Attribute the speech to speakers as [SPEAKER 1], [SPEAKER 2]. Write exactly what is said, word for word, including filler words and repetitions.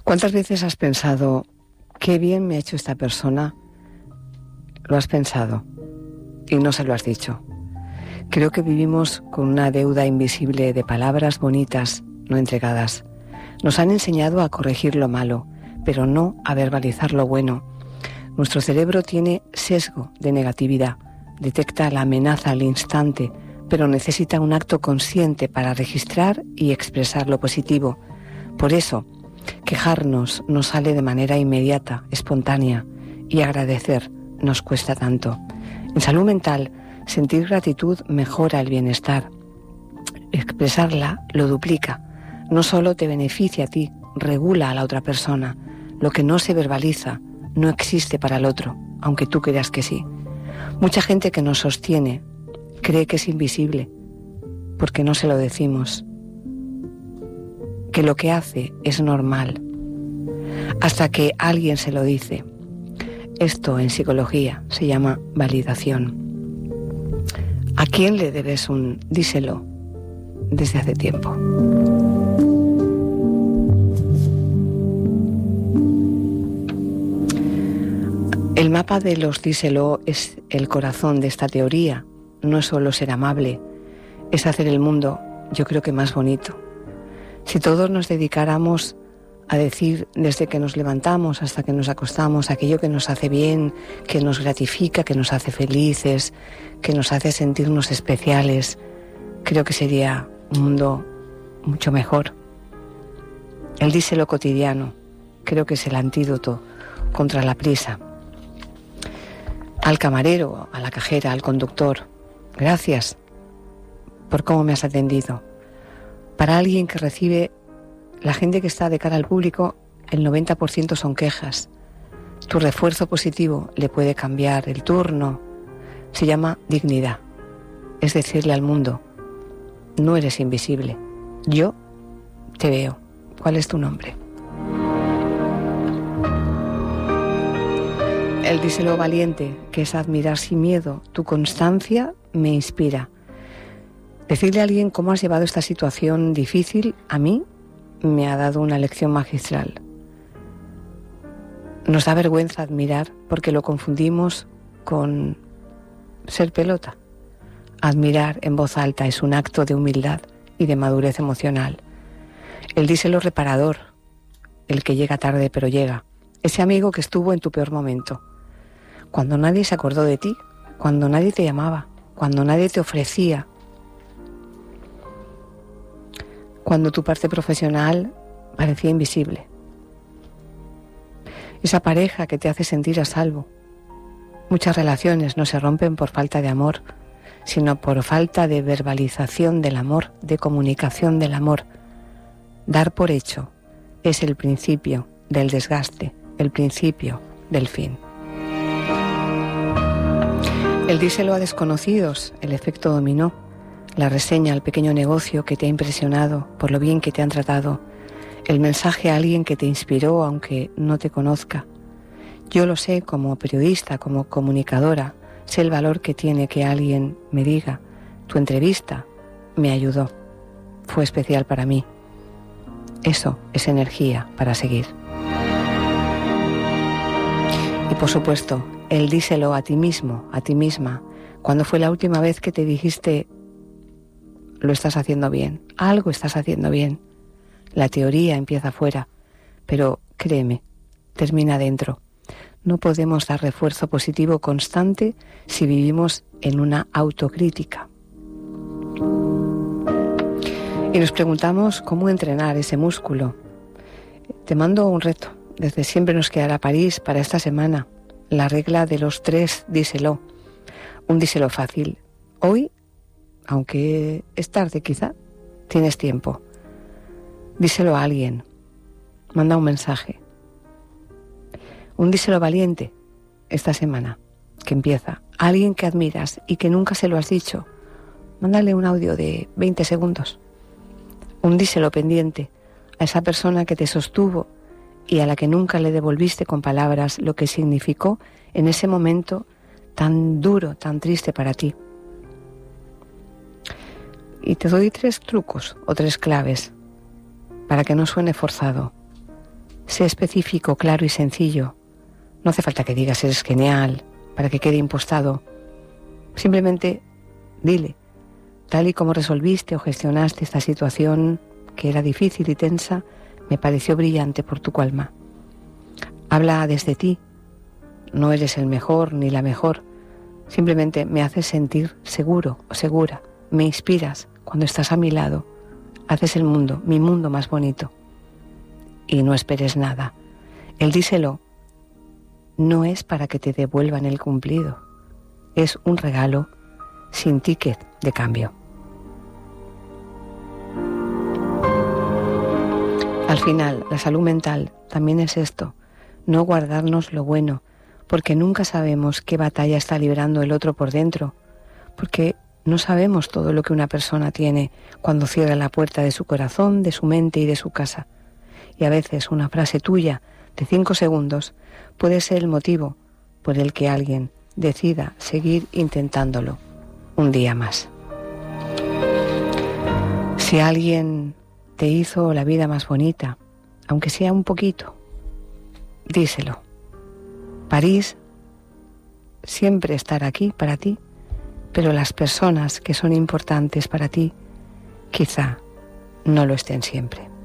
[SPEAKER 1] ¿Cuántas veces has pensado, qué bien me ha hecho esta persona? Lo has pensado y no se lo has dicho. Creo que vivimos con una deuda invisible de palabras bonitas no entregadas. Nos han enseñado a corregir lo malo, pero no a verbalizar lo bueno. Nuestro cerebro tiene sesgo de negatividad, detecta la amenaza al instante, pero necesita un acto consciente para registrar y expresar lo positivo. Por eso, quejarnos nos sale de manera inmediata, espontánea, y agradecer nos cuesta tanto. En salud mental, sentir gratitud mejora el bienestar. Expresarla lo duplica. No solo te beneficia a ti, regula a la otra persona. Lo que no se verbaliza no existe para el otro, aunque tú creas que sí. Mucha gente que nos sostiene cree que es invisible, porque no se lo decimos. Que lo que hace es normal, hasta que alguien se lo dice. Esto en psicología se llama validación. ¿A quién le debes un díselo desde hace tiempo? El mapa de los díselo es el corazón de esta teoría. No es solo ser amable, es hacer el mundo, yo creo que más bonito. Si todos nos dedicáramos a decir desde que nos levantamos hasta que nos acostamos aquello que nos hace bien, que nos gratifica, que nos hace felices, que nos hace sentirnos especiales, creo que sería un mundo mucho mejor. El díselo cotidiano creo que es el antídoto contra la prisa. Al camarero, a la cajera, al conductor, gracias por cómo me has atendido. Para alguien que recibe, la gente que está de cara al público, el noventa por ciento son quejas. Tu refuerzo positivo le puede cambiar el turno. Se llama dignidad. Es decirle al mundo, no eres invisible. Yo te veo. ¿Cuál es tu nombre? El díselo valiente, que es admirar sin miedo. Tu constancia me inspira. Decirle a alguien cómo has llevado esta situación difícil, a mí me ha dado una lección magistral. Nos da vergüenza admirar porque lo confundimos con ser pelota. Admirar en voz alta es un acto de humildad y de madurez emocional. El díselo reparador, el que llega tarde pero llega. Ese amigo que estuvo en tu peor momento. Cuando nadie se acordó de ti, cuando nadie te llamaba, cuando nadie te ofrecía. Cuando tu parte profesional parecía invisible. Esa pareja que te hace sentir a salvo. Muchas relaciones no se rompen por falta de amor, sino por falta de verbalización del amor, de comunicación del amor. Dar por hecho es el principio del desgaste, el principio del fin. El díselo a desconocidos, el efecto dominó. La reseña al pequeño negocio que te ha impresionado por lo bien que te han tratado. El mensaje a alguien que te inspiró aunque no te conozca. Yo lo sé como periodista, como comunicadora. Sé el valor que tiene que alguien me diga, tu entrevista me ayudó. Fue especial para mí. Eso es energía para seguir. Y por supuesto, el díselo a ti mismo, a ti misma. ¿Cuándo fue la última vez que te dijiste, lo estás haciendo bien, algo estás haciendo bien? La teoría empieza fuera, pero créeme, termina dentro. No podemos dar refuerzo positivo constante si vivimos en una autocrítica. Y nos preguntamos cómo entrenar ese músculo. Te mando un reto. Desde Siempre nos quedará París para esta semana. La regla de los tres díselo. Un díselo fácil. Hoy, aunque es tarde quizá, tienes tiempo. Díselo a alguien. Manda un mensaje. Un díselo valiente esta semana, que empieza. A alguien que admiras y que nunca se lo has dicho. Mándale un audio de veinte segundos. Un díselo pendiente a esa persona que te sostuvo y a la que nunca le devolviste con palabras lo que significó en ese momento tan duro, tan triste para ti. Y te doy tres trucos o tres claves para que no suene forzado. Sé específico, claro y sencillo. No hace falta que digas eres genial para que quede impostado. Simplemente dile, tal y como resolviste o gestionaste esta situación que era difícil y tensa, me pareció brillante por tu calma. Habla desde ti. No eres el mejor ni la mejor. Simplemente me haces sentir seguro o segura. Me inspiras cuando estás a mi lado. Haces el mundo, mi mundo más bonito. Y no esperes nada. El díselo no es para que te devuelvan el cumplido. Es un regalo sin ticket de cambio. Al final, la salud mental también es esto, no guardarnos lo bueno, porque nunca sabemos qué batalla está librando el otro por dentro, porque no sabemos todo lo que una persona tiene cuando cierra la puerta de su corazón, de su mente y de su casa. Y a veces una frase tuya de cinco segundos puede ser el motivo por el que alguien decida seguir intentándolo un día más. Si alguien te hizo la vida más bonita, aunque sea un poquito, díselo. París siempre estará aquí para ti, pero las personas que son importantes para ti quizá no lo estén siempre.